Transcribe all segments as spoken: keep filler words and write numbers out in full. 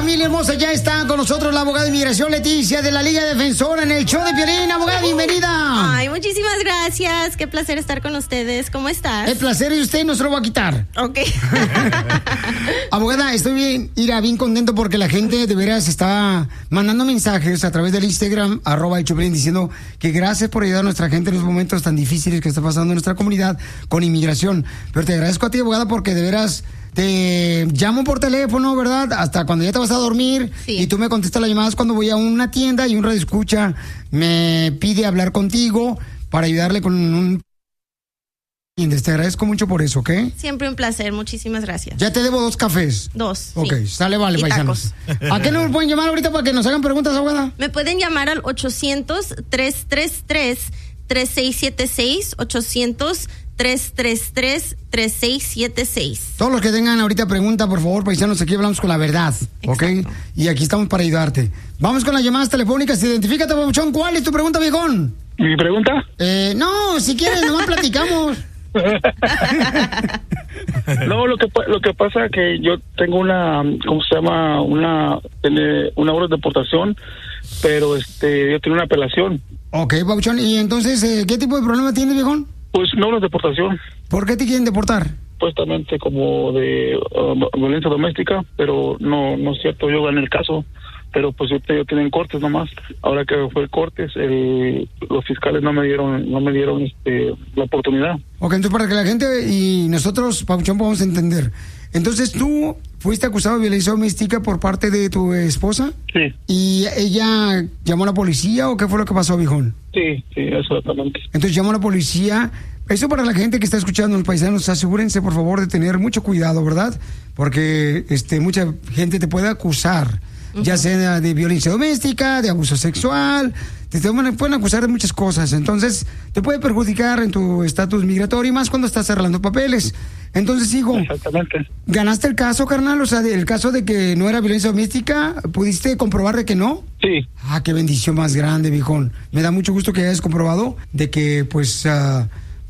Familia hermosa, ya está con nosotros la abogada de inmigración Leticia de la Liga Defensora en el show de Piolín. Abogada, bienvenida. Ay, muchísimas gracias. Qué placer estar con ustedes. ¿Cómo estás? El placer de usted no se lo va a quitar. Ok. Abogada, estoy bien, ira, bien contento porque la gente de veras está mandando mensajes a través del Instagram, arroba el Piolín, diciendo que gracias por ayudar a nuestra gente en los momentos tan difíciles que está pasando en nuestra comunidad con inmigración. Pero te agradezco a ti, abogada, porque de veras te llamo por teléfono, ¿verdad? Hasta cuando ya te vas a dormir, sí. Y tú me contestas las llamadas cuando voy a una tienda y un radioescucha me pide hablar contigo para ayudarle con un... Te agradezco mucho por eso, ¿ok? Siempre un placer, muchísimas gracias. Ya te debo dos cafés. Dos. Ok, sí. Sale, vale, y paisanos. ¿A qué nos pueden llamar ahorita para que nos hagan preguntas, abogada? Me pueden llamar al ochocientos, tres tres tres, tres seis siete seis, ochocientos, tres tres tres, tres seis siete seis. Todos los que tengan ahorita pregunta, por favor, paisanos, aquí hablamos con la verdad, ¿ok? Exacto. Y aquí estamos para ayudarte. Vamos con las llamadas telefónicas. Identifícate, babuchón. ¿Cuál es tu pregunta, viejón? ¿Mi pregunta? Eh, no, si quieres, nomás platicamos. No, lo que lo que pasa es que yo tengo una, ¿cómo se llama? Una una orden de deportación, pero este yo tengo una apelación. Ok, babuchón, y entonces, eh, ¿qué tipo de problema tienes, viejón? Pues no una deportación. ¿Por qué te quieren deportar? Supuestamente como de uh, violencia doméstica, pero no no es cierto, yo gané el caso. Pero pues yo tienen cortes nomás. Ahora que fue el cortes, el, los fiscales no me dieron no me dieron este la oportunidad. Ok, entonces para que la gente y nosotros, Pabuchón, podamos entender. Entonces tú fuiste acusado de violencia doméstica por parte de tu esposa. Sí. ¿Y ella llamó a la policía o qué fue lo que pasó, viejón? Sí, sí, exactamente. Entonces llamó a la policía. Eso para la gente que está escuchando, los paisanos, asegúrense por favor de tener mucho cuidado, ¿verdad? Porque este mucha gente te puede acusar. Uh-huh. Ya sea de violencia doméstica, de abuso sexual, te, te pueden acusar de muchas cosas. Entonces, te puede perjudicar en tu estatus migratorio y más cuando estás arreglando papeles. Entonces, hijo, exactamente. ¿Ganaste el caso, carnal? O sea, el caso de que no era violencia doméstica, ¿pudiste comprobar de que no? Sí. Ah, qué bendición más grande, viejón. Me da mucho gusto que hayas comprobado de que, pues, uh,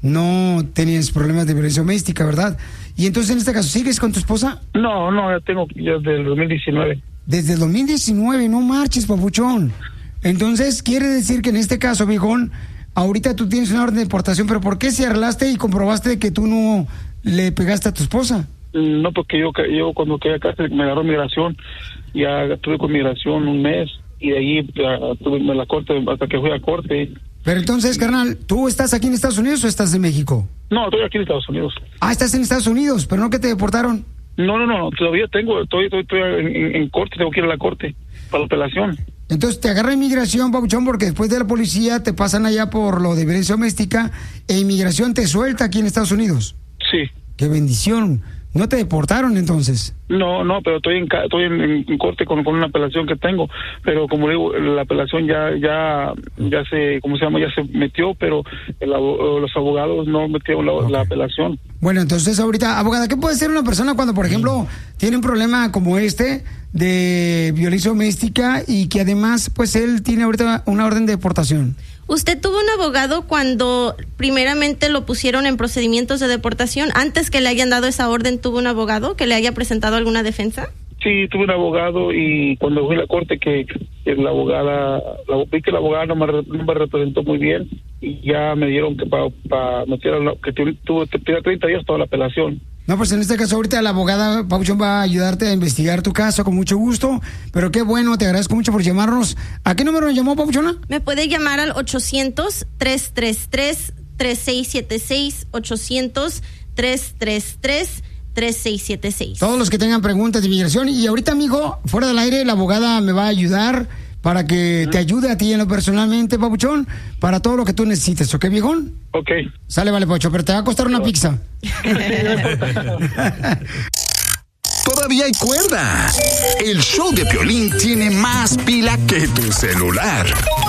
no tenías problemas de violencia doméstica, ¿verdad? Y entonces, en este caso, ¿sigues con tu esposa? No, no, ya tengo ya desde el dos mil diecinueve. Desde el dos mil diecinueve, no marches, papuchón. Entonces, quiere decir que en este caso, viejón, ahorita tú tienes una orden de deportación, pero ¿por qué si arreglaste y comprobaste que tú no le pegaste a tu esposa? No, porque yo, yo cuando quedé acá me agarró migración, ya estuve con migración un mes y de ahí tuve en la corte hasta que fui a corte. Pero entonces, carnal, ¿tú estás aquí en Estados Unidos o estás en México? No, estoy aquí en Estados Unidos. Ah, estás en Estados Unidos, pero no que te deportaron. No, no, no, todavía tengo, estoy, estoy, estoy en, en corte, tengo que ir a la corte para la apelación. Entonces te agarra inmigración, papuchón, porque después de la policía te pasan allá por lo de violencia doméstica e inmigración te suelta aquí en Estados Unidos. Sí. Qué bendición. ¿No te deportaron entonces? No, no, pero estoy en estoy en, en corte con, con una apelación que tengo, pero como digo, la apelación ya ya ya se, ¿cómo se llama? Ya se metió, pero el, los abogados no metieron la, okay. la apelación. Bueno, entonces ahorita, abogada, ¿qué puede hacer una persona cuando, por ejemplo, tiene un problema como este de violencia doméstica y que además, pues él tiene ahorita una orden de deportación? ¿Usted tuvo un abogado cuando primeramente lo pusieron en procedimientos de deportación? Antes que le hayan dado esa orden, ¿tuvo un abogado que le haya presentado alguna defensa? Sí, tuve un abogado y cuando fui a la corte que, que la abogada, la, vi que la abogada no me, no me representó muy bien y ya me dieron que para pa meter a la, que tuvo treinta días toda la apelación. No, pues en este caso ahorita la abogada Pabuchón va a ayudarte a investigar tu caso con mucho gusto, pero qué bueno, te agradezco mucho por llamarnos. ¿A qué número nos llamó, Pabuchona? Me puede llamar al ochocientos, tres tres tres, tres seis siete seis, ochocientos, tres tres tres, tres seis siete seis. Todos los que tengan preguntas de inmigración. Y ahorita, amigo, fuera del aire, la abogada me va a ayudar para que te ayude a ti en lo personalmente, Pabuchón, para todo lo que tú necesites, ¿ok, viejón? Ok. Sale, vale, Pabuchón, pero te va a costar una pizza. Todavía hay cuerda. El show de Piolín tiene más pila que tu celular.